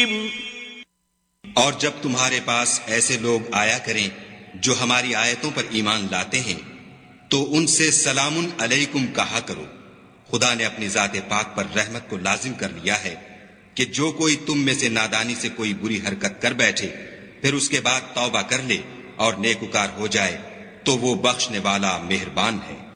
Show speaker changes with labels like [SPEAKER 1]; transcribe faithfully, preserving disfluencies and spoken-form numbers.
[SPEAKER 1] और जब तुम्हारे पास ऐसे लोग आया करें जो हमारी आयतों पर ईमान लाते हैं तो उनसे सलामुन अलैकुम कहा करो। खुदा ने अपनी जाते पाक पर रहमत को लाजिम कर लिया है कि जो कोई तुम में से नादानी से कोई बुरी हरकत कर बैठे फिर उसके बाद तौबा कर ले और नेकुकार हो जाए तो वो बख्शने वाला मेहरबान है।